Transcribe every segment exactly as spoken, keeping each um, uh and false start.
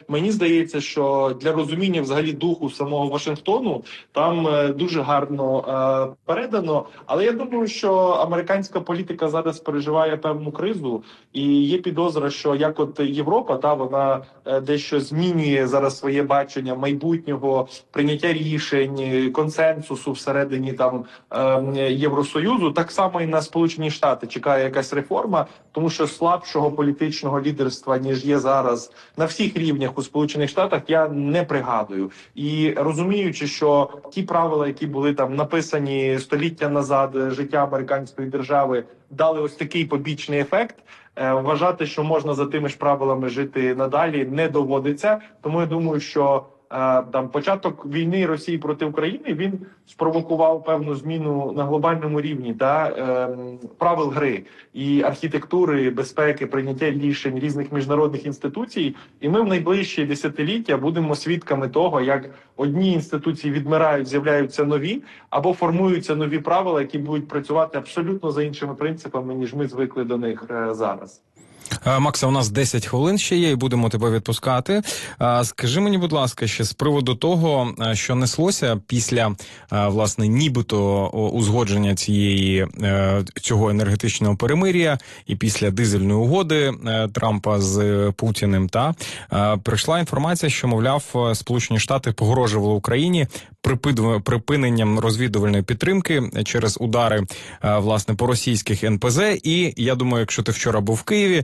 мені здається, що для розуміння взагалі духу самого Вашингтону там дуже гарно е, передано. Але я думаю, що американська політика зараз переживає певну кризу, і є підозра, що як от Європа, та вона е, дещо змінює зараз своє бачення майбутнього прийняття рішень, консенсусу всередині там е, Євросоюзу, так само і на Сполучені Штати чекає якась реформа, тому що слабшого політичного лідерства, ніж є зараз на всіх рівнях у Сполучених Штатах, я не пригадую. І розуміючи, що ті правила, які були там написані століття назад, життя американської держави, дали ось такий побічний ефект, вважати, що можна за тими ж правилами жити надалі, не доводиться. Тому я думаю, що там початок війни Росії проти України, він спровокував певну зміну на глобальному рівні та е, правил гри і архітектури безпеки, прийняття рішень різних міжнародних інституцій. І ми в найближчі десятиліття будемо свідками того, як одні інституції відмирають, з'являються нові, або формуються нові правила, які будуть працювати абсолютно за іншими принципами, ніж ми звикли до них е, зараз. Макса, у нас десять хвилин ще є, і будемо тебе відпускати. Скажи мені, будь ласка, ще з приводу того, що неслося після, власне, нібито узгодження цієї, цього енергетичного перемир'я і після дизельної угоди Трампа з Путіним, та прийшла інформація, що, мовляв, Сполучені Штати погрожували Україні припиненням розвідувальної підтримки через удари, власне, по російських ен пе зет. І, я думаю, якщо ти вчора був в Києві,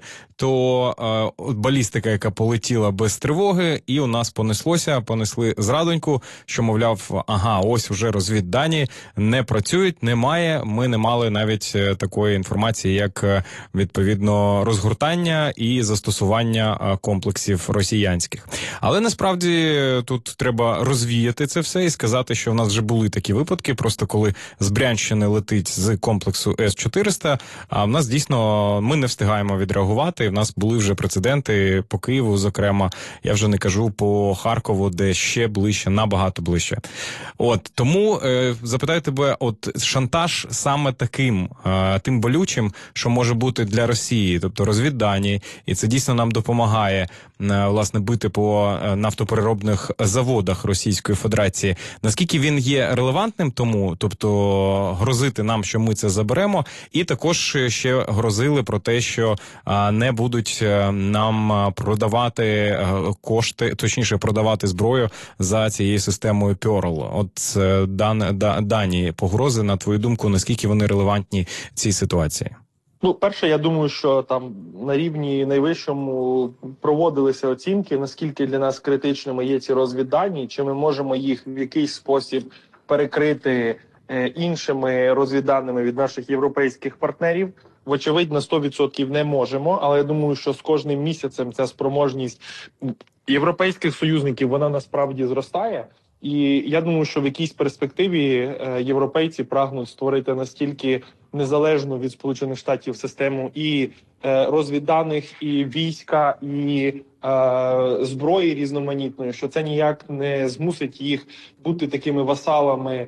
то е, балістика, яка полетіла без тривоги, і у нас понеслося, понесли зрадоньку, що, мовляв, ага, ось вже розвіддані не працюють, немає, ми не мали навіть такої інформації, як, відповідно, розгортання і застосування комплексів росіянських. Але, насправді, тут треба розвіяти це все і сказати, що в нас вже були такі випадки, просто коли з Брянщини летить з комплексу ес чотириста, а в нас дійсно, ми не встигаємо відреагувати. В нас були вже прецеденти по Києву, зокрема, я вже не кажу по Харкову, де ще ближче, набагато ближче. От, тому е, запитаю тебе, от шантаж саме таким, е, тим болючим, що може бути для Росії, тобто розвіддані, і це дійсно нам допомагає, е, власне, бити по нафтопереробних заводах Російської Федерації. Наскільки він є релевантним тому, тобто грозити нам, що ми це заберемо, і також ще грозили про те, що а, не будуть нам продавати кошти, точніше продавати зброю за цією системою Pearl. От дан, да, дані погрози, на твою думку, наскільки вони релевантні в цій ситуації? Ну, перше, я думаю, що там на рівні найвищому проводилися оцінки, наскільки для нас критичними є ці розвіддані, чи ми можемо їх в якийсь спосіб перекрити е, іншими розвідданими від наших європейських партнерів. Вочевидь, на сто відсотків не можемо, але я думаю, що з кожним місяцем ця спроможність європейських союзників, вона насправді зростає. І я думаю, що в якійсь перспективі європейці прагнуть створити настільки незалежну від Сполучених Штатів систему і розвідданих, і війська, і е, зброї різноманітної, що це ніяк не змусить їх бути такими васалами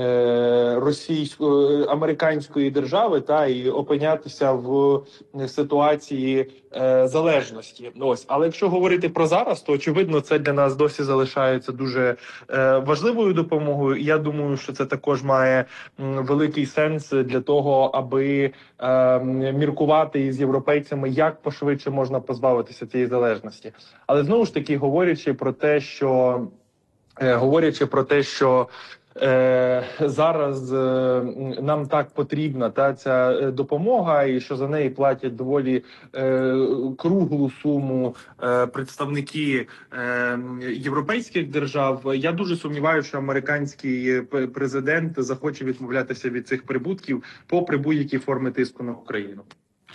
е, російської, американської держави, та і опинятися в ситуації е, залежності. Ось, але якщо говорити про зараз, то очевидно це для нас досі залишається дуже е, важливою допомогою. І я думаю, що це також має м, великий сенс для того, аби е, міркувати із європейцями, як пошвидше можна позбавитися цієї залежності. Але знову ж таки, говорячи про те, що е, говорячи про те, що Е, зараз е, нам так потрібна та ця допомога, і що за неї платять доволі е, круглу суму е, представники е, європейських держав. Я дуже сумніваюся, що американський президент захоче відмовлятися від цих прибутків попри будь-які форми тиску на Україну.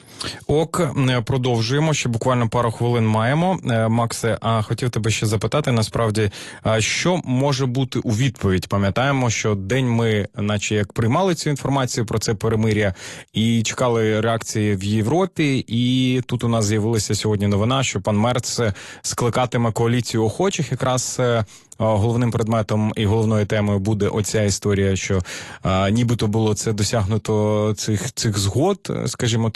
Ок, продовжуємо, ще буквально пару хвилин маємо. Максе, а хотів тебе ще запитати, насправді, що може бути у відповідь? Пам'ятаємо, що день ми, наче як приймали цю інформацію про це перемир'я і чекали реакції в Європі, і тут у нас з'явилася сьогодні новина, що пан Мерц скликатиме коаліцію охочих, якраз головним предметом і головною темою буде оця історія, що а, нібито було це досягнуто цих, цих згод, скажімо так.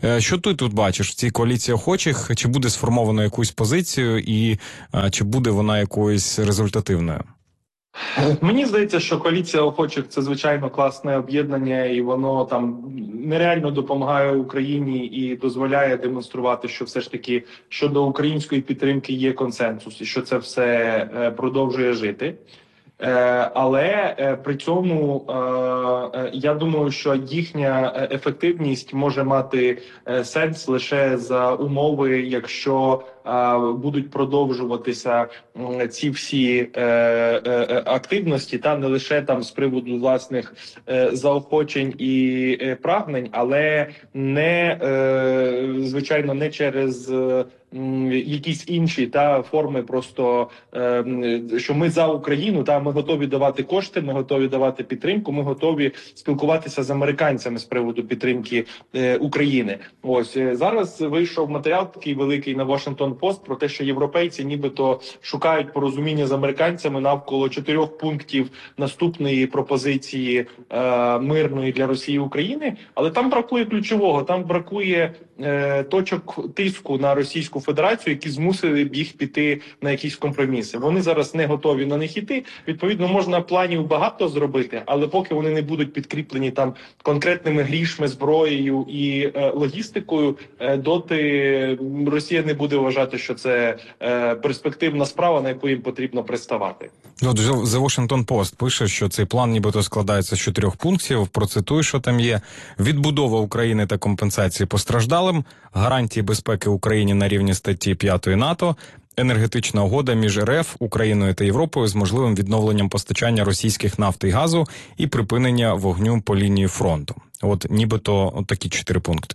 Е, Що ти тут бачиш в цій коаліції охочих? Чи буде сформовано якусь позицію і е, чи буде вона якоюсь результативною? Мені здається, що коаліція охочих – це звичайно класне об'єднання, і воно там нереально допомагає Україні і дозволяє демонструвати, що все ж таки щодо української підтримки є консенсус, і що це все е, продовжує жити. Е, Але е, при цьому е, е, я думаю, що їхня е, ефективність може мати е, сенс лише за умови, якщо е, будуть продовжуватися м, ці всі е, е, активності, та не лише там з приводу власних е, заохочень і е, прагнень, але не е, звичайно не через е, м, якісь інші та форми, просто е, м, що ми за Україну, та ми готові давати кошти, ми готові давати підтримку, ми готові спілкуватися з американцями з приводу підтримки е, України. Ось е, зараз вийшов матеріал такий великий на Washington Post про те, що європейці нібито шукають порозуміння з американцями навколо чотирьох пунктів наступної пропозиції е, мирної для Росії і України, але там бракує ключового, там бракує е, точок тиску на Російську Федерацію, які змусили б їх піти на якісь компроміси. Вони зараз не готові на них іти. Відповідно, можна планів багато зробити, але поки вони не будуть підкріплені там конкретними грішми, зброєю і е, логістикою, е, доти Росія не буде вважати, що це е, перспективна справа, на яку їм потрібно приставати. От The Washington Post пише, що цей план нібито складається з чотирьох пунктів. Процитую, що там є: відбудова України та компенсації постраждалим, гарантії безпеки Україні на рівні статті п'ятої НАТО, енергетична угода між РФ, Україною та Європою з можливим відновленням постачання російських нафти і газу і припинення вогню по лінії фронту. От нібито от такі чотири пункти.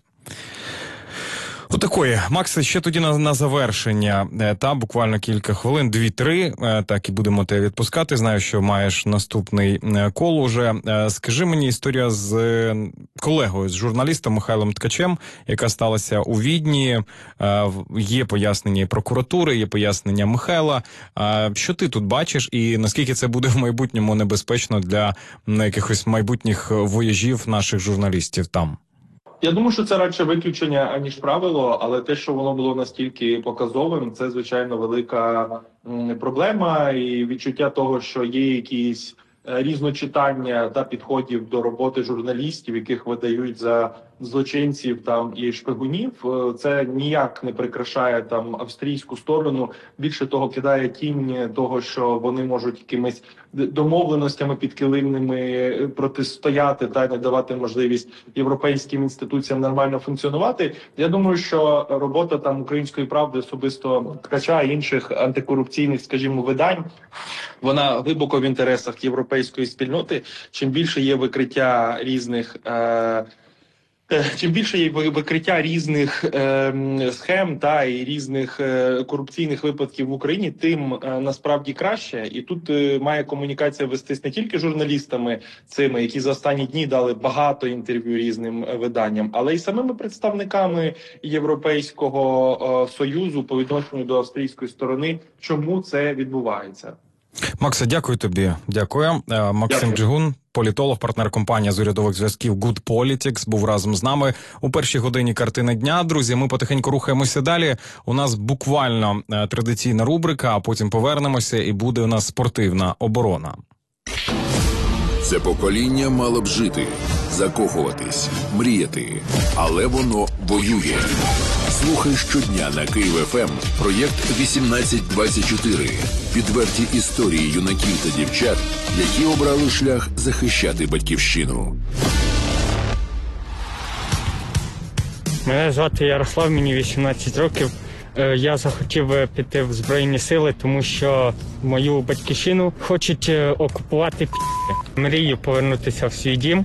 Отакої. Макс, ще тоді на, на завершення, та буквально кілька хвилин, дві-три, так і будемо тебе відпускати. Знаю, що маєш наступний кол уже. Скажи мені історія з колегою, з журналістом Михайлом Ткачем, яка сталася у Відні. Є пояснення і прокуратури, є пояснення Михайла. Що ти тут бачиш і наскільки це буде в майбутньому небезпечно для якихось майбутніх вояжів наших журналістів там? Я думаю, що це радше виключення, аніж правило, але те, що воно було настільки показовим, це, звичайно, велика м, проблема і відчуття того, що є якісь е, різночитання та підходів до роботи журналістів, яких видають за злочинців там і шпигунів. Е, Це ніяк не прикрашає там австрійську сторону. Більше того, кидає тінь того, що вони можуть якимись домовленостями підкилимними протистояти та не давати можливість європейським інституціям нормально функціонувати. Я думаю, що робота там Української правди, особисто Ткача і інших антикорупційних, скажімо, видань, вона глибоко в інтересах європейської спільноти. Чим більше є викриття різних е Чим більше є викриття різних е, схем та і різних е, корупційних випадків в Україні, тим е, насправді краще. І тут е, має комунікація вестись не тільки журналістами цими, які за останні дні дали багато інтерв'ю різним е, виданням, але й самими представниками Європейського е, Союзу по відношенню до австрійської сторони, чому це відбувається. Макса, дякую тобі. Дякую. Максим Дякую. Джигун, політолог, партнер компанії з урядових зв'язків Good Politics, був разом з нами у першій годині картини дня. Друзі, ми потихеньку рухаємося далі. У нас буквально традиційна рубрика, а потім повернемося і буде у нас спортивна оборона. Це покоління мало б жити, закохуватись, мріяти, але воно воює. Слухай щодня на Київ еф ем проєкт вісімнадцять двадцять чотири. Відверті історії юнаків та дівчат, які обрали шлях захищати батьківщину. Мене звати Ярослав, мені вісімнадцять років. Я захотів піти в Збройні сили, тому що мою батьківщину хочуть окупувати пі***. Мрію повернутися в свій дім,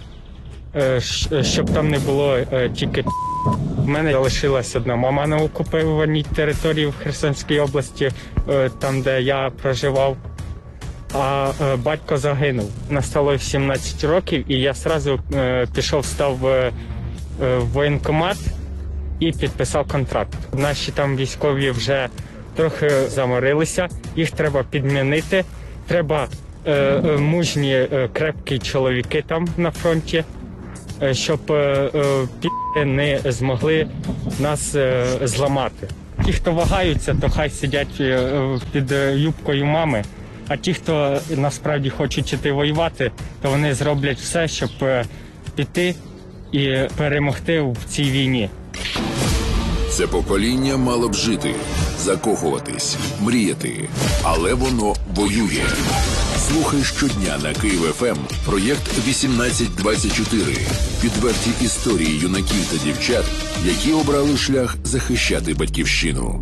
щоб там не було тільки пі***. У мене залишилась одна мама на окупованій території в Херсонській області, там, де я проживав, а батько загинув. Настало сімнадцять років, і я одразу пішов, став в воєнкомат і підписав контракт. Наші там військові вже трохи заморилися, їх треба підмінити. Треба е, мужні, е, крепкі чоловіки там на фронті. е, щоб е, е, пі***и не змогли нас е, зламати. Ті, хто вагаються, то хай сидять е, під е, юбкою мами, а ті, хто насправді хочуть іти воювати, то вони зроблять все, щоб е, піти і перемогти в цій війні. Це покоління мало б жити, закохуватись, мріяти, але воно воює. Слухай щодня на Київ еф ем проєкт вісімнадцять двадцять чотири. Відверті історії юнаків та дівчат, які обрали шлях захищати батьківщину.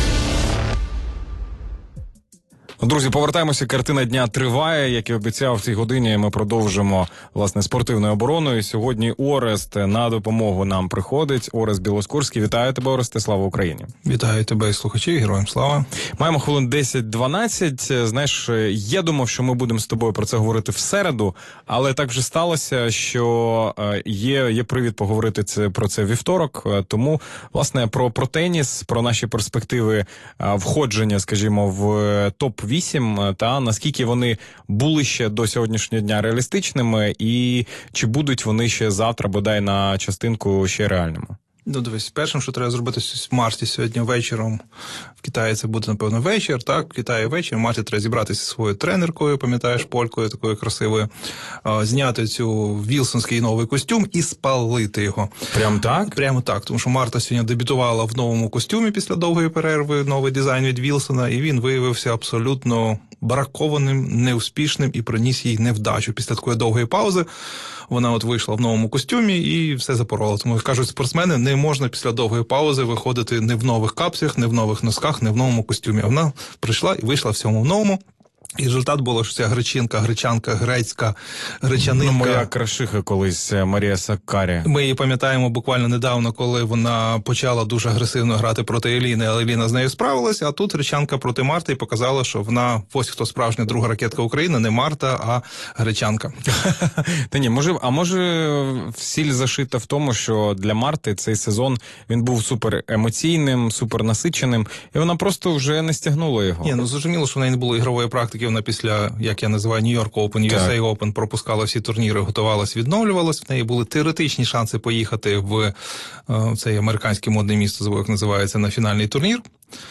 Друзі, повертаємося. Картина дня триває. Як і обіцяв, в цій годині ми продовжимо, власне, спортивною обороною. Сьогодні Орест на допомогу нам приходить. Орест Білоскурський. Вітаю тебе, Оресте. Слава Україні. Вітаю тебе, слухачі. Героям слава. Маємо хвилин десять-дванадцять. Знаєш, я думав, що ми будемо з тобою про це говорити в середу, але так вже сталося, що є, є привід поговорити це, про це вівторок. Тому, власне, про, про теніс, про наші перспективи входження, скажімо, в топ вісім, та наскільки вони були ще до сьогоднішнього дня реалістичними, і чи будуть вони ще завтра, бодай на частинку, ще реальними? Ну, дивись, першим, що треба зробити в марті сьогодні вечором, в Китаї це буде, напевно, вечір, так? В Китаї вечір, в марті треба зібратися зі своєю тренеркою, пам'ятаєш, полькою, такою красивою, зняти цю вілсонський новий костюм і спалити його. Прям так? Прямо так, тому що Марта сьогодні дебютувала в новому костюмі після довгої перерви, новий дизайн від Вілсона, і він виявився абсолютно бракованим, неуспішним і приніс їй невдачу. Після такої довгої паузи вона от вийшла в новому костюмі і все запорола. Тому, кажуть спортсмени, не можна після довгої паузи виходити не в нових капцях, не в нових носках, не в новому костюмі. А вона прийшла і вийшла всьому в новому. І результат було, що ця гречинка, гречанка, грецька, гречанинка. Ну, моя крашиха колись, Марія Саккарі. Ми її пам'ятаємо буквально недавно, коли вона почала дуже агресивно грати проти Еліни, але Еліна з нею справилася, а тут гречанка проти Марти і показала, що вона, ось хто справжня друга ракетка України, не Марта, а гречанка. Та ні, може, а може сіль зашита в тому, що для Марти цей сезон, він був супер емоційним, супер насиченим, і вона просто вже не стягнула його. Ні, ну зрозуміло, що в неї не було ігрової практики. Вона після, як я називаю, Нью-Йорк Open, ю ес ей Open, пропускала всі турніри, готувалась, відновлювалась. В неї були теоретичні шанси поїхати в е, цей американське модне місто, забув, як називається, на фінальний турнір.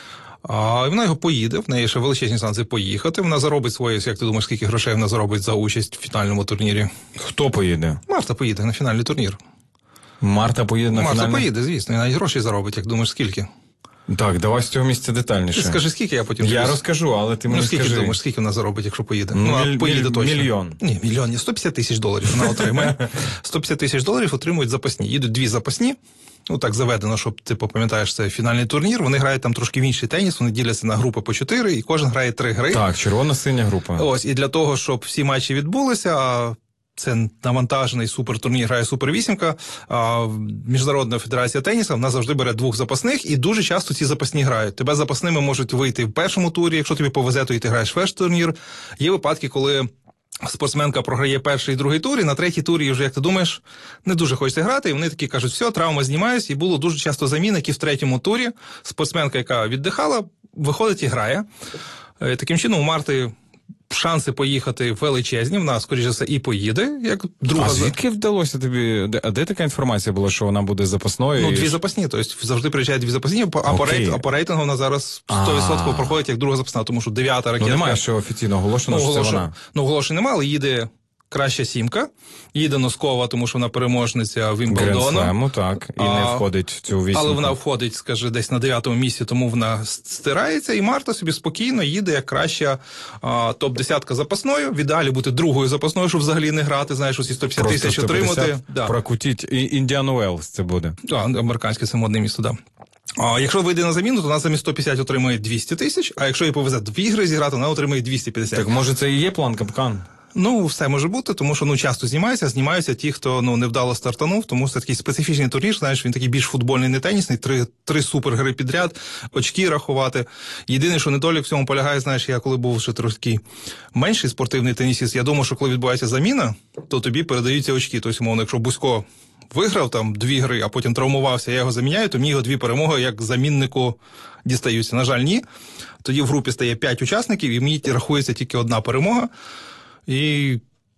А вона його поїде, в неї ще величезні шанси поїхати. Вона заробить своє, як ти думаєш, скільки грошей вона заробить за участь в фінальному турнірі? Хто поїде? Марта поїде на фінальний турнір. Марта поїде на Марта фінальний? Марта поїде, звісно, і навіть гроші заробить, як думаєш, скільки? Так, давай з цього місця детальніше. Ти скажи, скільки я потім... Я скажу. розкажу, але ти мені ну, скільки скажи. Ну, думаєш, скільки вона заробить, якщо поїде? Ну, ну, міль, поїде міль, точно. Мільйон. Ні, мільйон, ні, сто п'ятдесят тисяч доларів вона отримає. сто п'ятдесят тисяч доларів отримують запасні. Їдуть дві запасні, ну так заведено, щоб, ти пам'ятаєш, це фінальний турнір. Вони грають там трошки в інший теніс, вони діляться на групи по чотири, і кожен грає три гри. Так, червона-синя група. Ось, і для того, щоб всі матчі відбулися, це навантажений супертурнір, грає супервісімка, а Міжнародна федерація тенісу, вона завжди бере двох запасних, і дуже часто ці запасні грають. Тебе запасними можуть вийти в першому турі, якщо тобі повезе, то і ти граєш перший турнір. Є випадки, коли спортсменка програє перший і другий тур, і на третій турі вже, як ти думаєш, не дуже хочеться грати, і вони такі кажуть, все, травма знімаюсь, і було дуже часто замін, які в третьому турі спортсменка, яка віддихала, виходить і грає. Таким чином, у Марти шанси поїхати величезні, вона, скоріше за все, і поїде, як друга. А звідки вдалося тобі, де, а де така інформація була, що вона буде запасною? Ну, дві і... запасні, тобто завжди приїжджають дві запасні, а по, рейтингу, а по рейтингу вона зараз сто відсотків проходить як друга запасна, тому що дев'ята ракетка. Ну, немає, що офіційно оголошено, ну, що оголошено, це вона. Ну, оголошень немає, але їде краща сімка, їде Носкова, тому що вона переможниця Вімблдону. Гранд-слему, так, і а, не входить в цю вісімку. Але вона входить, скажи, десь на дев'ятому місці, тому вона стирається, і Марта собі спокійно їде як краща а, топ-десятка запасною. В ідеалі бути другою запасною, щоб взагалі не грати, знаєш, усі сто п'ятдесят тисяч отримати. Да. Прокутіть, Індіан Уелс це буде. Так, американське це модне місто, так. Да. А якщо вийде на заміну, то вона замість сто п'ятдесят отримує двісті тисяч, а якщо їй повезе дві ігри зіграти, вона отримує двісті п'ятдесят. Так може це і є план капкан? Ну, все може бути, тому що ну часто знімаються, знімаються ті, хто ну невдало стартанув, тому це такий специфічний турнір, знаєш, він такий більш футбольний, не тенісний, три, три супергри підряд, очки рахувати. Єдине, що недолік в цьому полягає, знаєш, я коли був ще трошки менший спортивний тенісіст, я думав, що коли відбувається заміна, то тобі передаються очки. Тобто, умовно, якщо Бузько виграв там дві гри, а потім травмувався, я його заміняю, то мені його дві перемоги як заміннику дістаються. На жаль, ні. Тоді в групі стає п'ять учасників, і мені рахується тільки одна перемога. І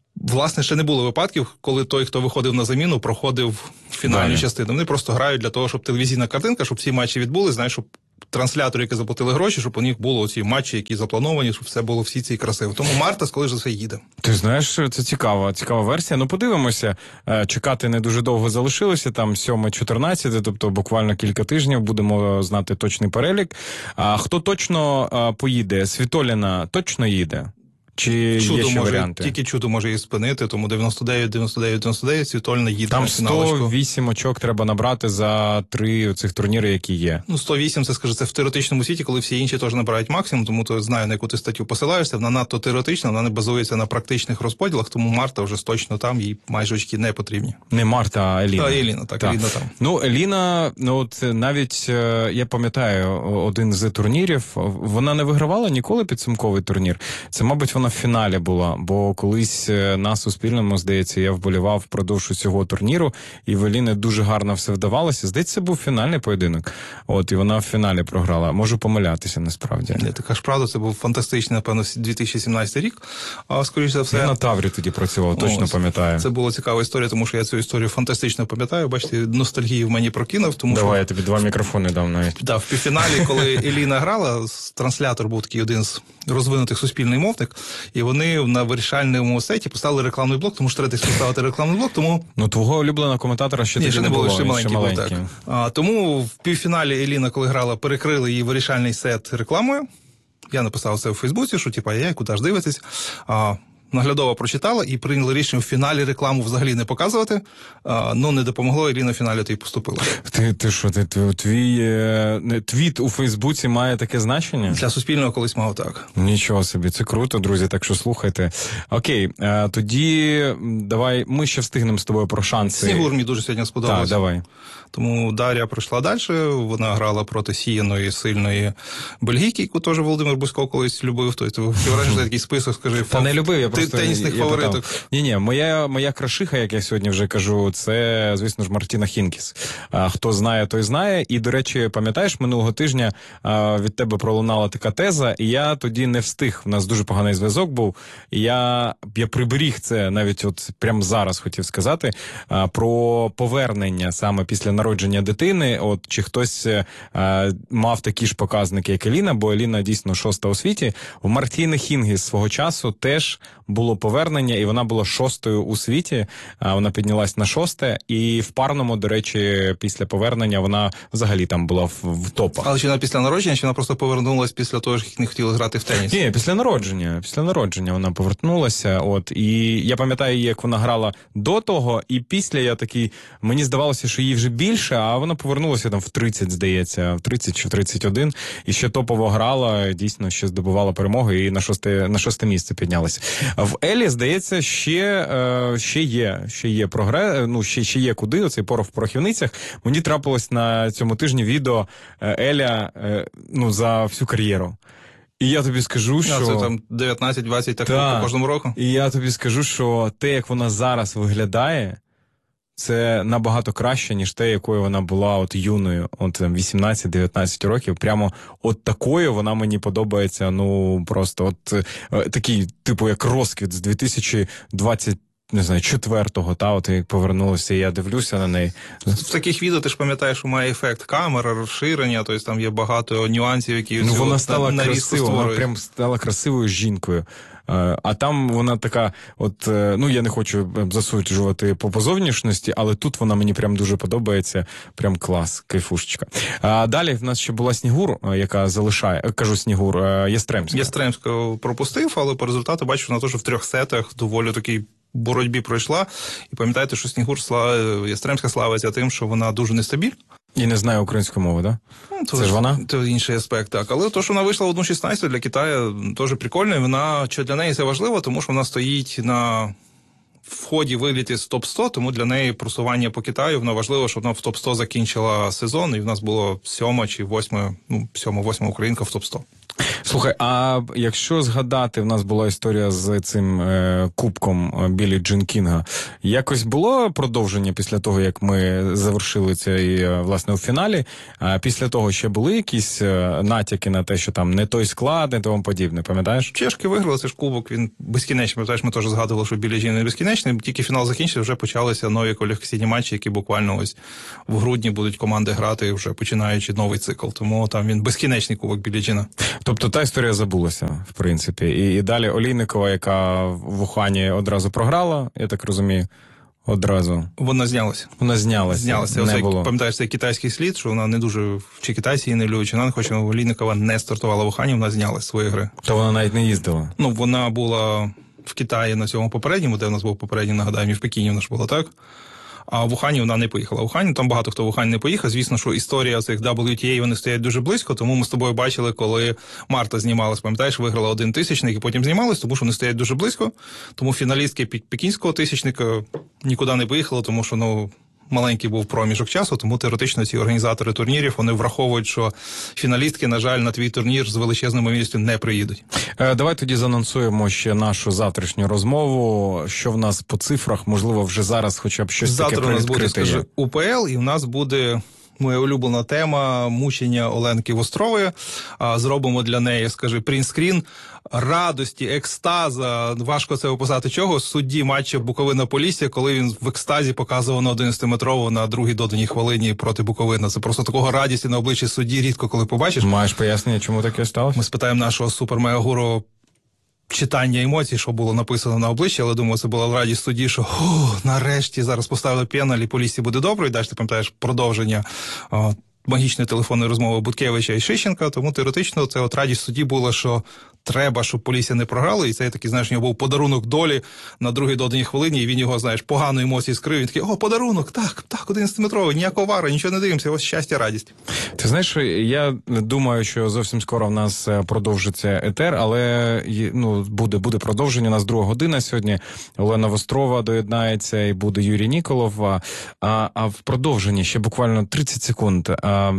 власне, ще не було випадків, коли той, хто виходив на заміну, проходив фінальну Далі. частину. Вони просто грають для того, щоб телевізійна картинка, щоб всі матчі відбулись, знаєш, щоб транслятори, які заплатили гроші, щоб у них було ці матчі, які заплановані, щоб все було всі ці красиво. Тому Марта, скоріш за все, їде. Ти знаєш, це цікава, цікава версія. Ну, подивимося. Е, Чекати не дуже довго залишилося, там сьоме чотирнадцяте, тобто буквально кілька тижнів, будемо знати точний перелік. А хто точно е, поїде? Світоліна точно їде? Чи є Чудо ще може, варіанти? тільки чудо може її спинити, тому дев'яносто дев'ять дев'яносто дев'ять дев'яносто дев'ять Світоліна їде Там на фіналочку. сто вісім очок треба набрати за три цих турніри, які є. Ну, сто вісім, це, скажи, це в теоретичному світі, коли всі інші теж набирають максимум, тому то знаю, на яку ти статтю посилаєшся, вона надто теоретична, вона не базується на практичних розподілах, тому Марта вже точно там, їй майже очки не потрібні. Не Марта, а Еліна. А, Еліна, так, Так. Еліна там. Ну, Еліна, ну от навіть е, я пам'ятаю один з турнірів, вона не вигравала ніколи підсумковий турнір. Це, мабуть, вона в фіналі була, бо колись е, на Суспільному, здається, я вболівав впродовж усього турніру, і в Еліни дуже гарно все вдавалося. Здається, це був фінальний поєдинок. От, і вона в фіналі програла. Можу помилятися, насправді. Не, така ж правда, це був фантастичний, напевно, дві тисячі сімнадцятий рік, а скоріш за все... Я на Таврі тоді працював, точно Ось, пам'ятаю. Це була цікава історія, тому що я цю історію фантастично пам'ятаю. Бачите, ностальгію в мені прокинув, тому Давай, що... я тобі два мікрофони дам навіть. Да, в півфіналі, коли Еліна грала, транслятор був такий один з розвинутих суспільний мовник, і вони на вирішальному сеті поставили рекламний блок, тому що треба десь поставити рекламний блок, тому... Ну, твого улюбленого коментатора ще Ні, тоді ще не не було, було, ще він маленький, був, так. А, тому в півфіналі Еліна, коли грала, перекрили її вирішальний сет рекламою. Я написав це у Фейсбуці, що типа, я куди ж дивитесь. А, наглядово прочитала і прийняли рішення в фіналі рекламу взагалі не показувати. А, ну, не допомогло, Еліна в фіналі то й поступила. Ти, ти що, ти, ти, твій е, не, твіт у Фейсбуці має таке значення? Для Суспільного колись мав так. Нічого собі, це круто, друзі, так що слухайте. Окей, е, тоді м, давай, ми ще встигнемо з тобою про шанси. Снігур мені дуже сьогодні Так, сподобався. давай. Тому Дар'я пройшла далі, вона грала проти сіяної, сильної бельгійки, яку теж Володимир Бузько колись любив. Тобто, ти вважаєш, що такий список, скажи, Та не любив, я ти просто тенісних я фавориток. питав. Ні-ні, моя, моя крашиха, як я сьогодні вже кажу, це, звісно ж, Мартіна Хінкіс. А, хто знає, той знає. І, до речі, пам'ятаєш, минулого тижня а, від тебе пролунала така теза, і я тоді не встиг. У нас дуже поганий зв'язок був. І я, я приберіг це навіть от прямо зараз хотів сказати, а, про повернення саме після народження дитини. От чи хтось а, мав такі ж показники, як Еліна, бо Еліна дійсно шоста у світі. У Мартіни Хінгіс свого часу теж було повернення, і вона була шостою у світі. А, вона піднялась на шосте, і в парному, до речі, після повернення вона взагалі там була в, в топах. Але чи вона після народження, чи вона просто повернулась після того, як не хотіла грати в теніс? Ні, після народження. Після народження вона повернулася. От, і я пам'ятаю її, як вона грала до того, і після я такий, мені здавалося, що їй вже більше, а вона повернулася там в тридцять, здається, в тридцять чи тридцять один, і ще топово грала, дійсно, ще здобувала перемоги, і на шосте, на шосте місце піднялася. В Елі, здається, ще, е, ще є, ще є прогрес, ну, ще, ще є куди, оцей порох в порохівницях. Мені трапилось на цьому тижні відео е, Еля, е, ну, за всю кар'єру. І я тобі скажу, що... А це там дев'ятнадцять-двадцять так Та. по кожному року? І я тобі скажу, що те, як вона зараз виглядає, це набагато краще, ніж те, якою вона була от юною, от вісімнадцять-дев'ятнадцять років. Прямо от такою вона мені подобається, ну, просто от е, такий, типу, як розквіт з дві тисячі двадцять, не знаю, четвертого, та, от як повернулася, і я дивлюся на неї. В таких відео ти ж пам'ятаєш, що має ефект камера, розширення, тобто там є багато нюансів, які Ну, цю вона на- стала нарізку красивою, вона створюють. прям стала красивою жінкою. Е, А там вона така, от, е, ну, я не хочу засуджувати по, по зовнішності, але тут вона мені прям дуже подобається. Прям клас, кайфушечка. А далі в нас ще була Снігур, е, яка залишає, е, кажу Снігур, е, Ястремська. Ястремська пропустив, але по результату бачу, вона теж в трьох сетах доволі такий боротьбі пройшла. І пам'ятаєте, що Снігур слав... Ястремська славиться тим, що вона дуже нестабільна. І не знаю української мови, да? Ну, Це ж вона? Це інший аспект, так. Але то, що вона вийшла в одну шістнадцять для Китаю, теж прикольно. І вона, що для неї це важливо, тому що вона стоїть на вході виліті з топ сто, тому для неї просування по Китаю, воно важливо, щоб вона в топ сто закінчила сезон, і в нас було сьома чи восьма, ну, сьома-восьма українка в топ сто. Слухай, а якщо згадати, в нас була історія з цим е, кубком Біллі Джин Кінга. Якось було продовження після того, як ми завершили цей, власне, у фіналі? А після того ще були якісь натяки на те, що там не той склад, не тому подібне, пам'ятаєш? Чешки виграли, це ж кубок, він безкінечний. Пам'ятаєш, ми теж згадували, що Біллі Джин не безкінечний. Тільки фінал закінчився, вже почалися нові кваліфікаційні матчі, які буквально ось в грудні будуть команди грати, вже починаючи новий цикл. Тому там він безкінечний кубок Біллі Джина. Тобто та історія забулася, в принципі. І, і далі Олійникова, яка в Ухані одразу програла, я так розумію, одразу. Вона знялася. Вона знялася. Знялася. Не Оце, було. Пам'ятаєш, цей китайський слід, що вона не дуже, чи китайці її не люблять, чи вона не хоче, Олійникова не стартувала в Ухані, вона знялась з своєї гри. То вона навіть не їздила. Ну, вона була в Китаї на цьому попередньому, де в нас був попередній, нагадаємо, і в Пекіні вона ж була, так? А в Ухані вона не поїхала. В Ухані, там багато хто в Ухані не поїхав. Звісно, що історія цих дабл ю ті ей, вони стоять дуже близько, тому ми з тобою бачили, коли Марта знімалась, пам'ятаєш, виграла один тисячник і потім знімалась, тому що вони стоять дуже близько. Тому фіналістки пекінського тисячника нікуди не поїхали, тому що, ну, маленький був проміжок часу, тому теоретично ці організатори турнірів, вони враховують, що фіналістки, на жаль, на твій турнір з величезним ймовірністю не приїдуть. Е, давай тоді занонсуємо ще нашу завтрашню розмову. Що в нас по цифрах? Можливо, вже зараз хоча б щось Завтра таке у нас буде, привідкрите скажи, є. У Пе Ел, і у нас буде моя улюблена тема мучення Оленки Вострової. А, зробимо для неї, скажи, принтскрін радості, екстаза. Важко це описати чого. Судді матчу Буковина-Полісся, коли він в екстазі показував на одинадцятиметрову на другій доданій хвилині проти Буковина. Це просто такого радісті на обличчі судді рідко коли побачиш. Маєш пояснення, чому таке сталося? Ми спитаємо нашого супер-мега-гуру читання емоцій, що було написано на обличчі, але думаю, це була радість судді, що «Ху, нарешті зараз поставили пеналь і Поліссі буде добре». І далі, ти пам'ятаєш, продовження о, магічної телефонної розмови Буткевича і Шищенка, тому теоретично це от радість судді була, що треба, щоб Полісся не програло, і це такий, знаєш, у нього був подарунок долі на другій доданій хвилині, і він його, знаєш, погану емоції скрив, він такий, о, подарунок, так, так, одинадцятиметровий, ніякого вара, нічого не дивимося, ось щастя, радість. Ти знаєш, я думаю, що зовсім скоро в нас продовжиться етер, але ну, буде, буде продовження, у нас друга година сьогодні, Олена Вострова доєднається і буде Юрій Ніколов, а, а в продовженні ще буквально тридцять секунд. А,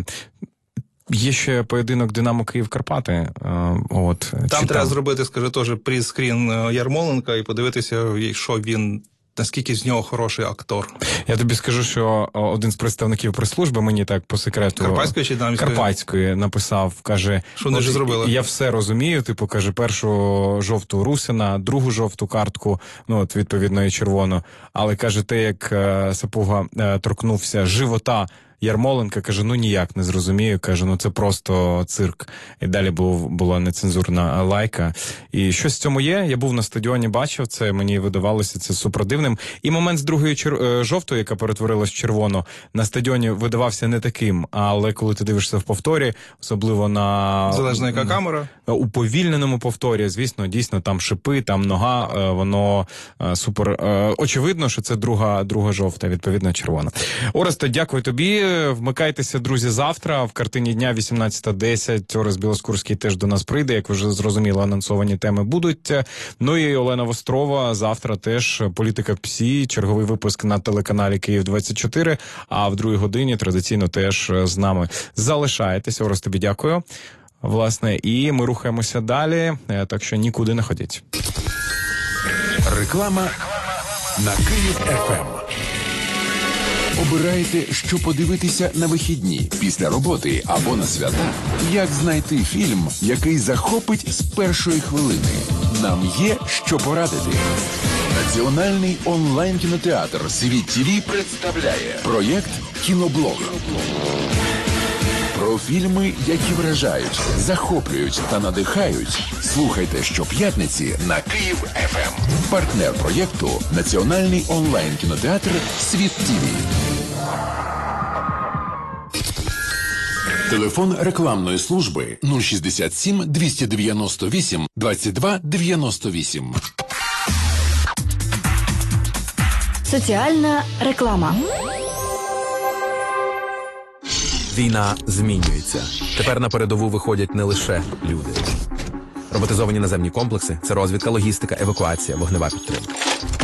є ще поєдинок Динамо Київ-Карпати. От, там читав. треба зробити, скажи, теж пріскрін Ярмоленка і подивитися, що він, наскільки з нього хороший актор. Я тобі скажу, що один з представників прес-служби мені так по секрету Карпатської чи Динамівської? Карпатської написав, каже, що вони вже зробили? Я все розумію, типу, каже, першу жовту Русина, другу жовту картку, ну от відповідно і червону, але каже, те, як е, Сапуга е, торкнувся живота Ярмоленка, каже, ну ніяк не зрозумію, каже, ну це просто цирк. І далі був, була нецензурна лайка. І щось в цьому є, я був на стадіоні, бачив це, мені видавалося це супродивним. І момент з другої чер... жовтої, яка перетворилась в червону, на стадіоні видавався не таким, але коли ти дивишся в повторі, особливо на... Залежно яка камера. У повільненому повторі, звісно, дійсно, там шипи, там нога, воно супер... Очевидно, що це друга, друга жовта, відповідно, червона. Оресте, дякую тобі. Вмикайтеся, друзі, завтра в картині дня вісімнадцята десять. Орес Білоскурський теж до нас прийде, як ви вже зрозуміли, анонсовані теми будуть. Ну і Олена Вострова завтра теж політика ПСІ, черговий випуск на телеканалі Київ двадцять чотири, а в другій годині традиційно теж з нами залишаєтеся. Орес, тобі дякую. Власне, і ми рухаємося далі, так що нікуди не ходіть. Реклама на Київ еф ем. Обираєте, що подивитися на вихідні, після роботи або на свята? Як знайти фільм, який захопить з першої хвилини? Нам є що порадити. Національний онлайн-кінотеатр «Світ ТІВІ» представляє проєкт «Кіноблог». Про фільми, які вражають, захоплюють та надихають. Слухайте щоп'ятниці на Київ еф ем. Партнер проєкту – Національний онлайн-кінотеатр «Світ ТІВІ». Телефон рекламної служби нуль шістдесят сім двісті дев'яносто вісім двадцять два дев'яносто вісім. Соціальна реклама. Війна змінюється. Тепер на передову виходять не лише люди. Роботизовані наземні комплекси – це розвідка, логістика, евакуація, вогнева підтримка.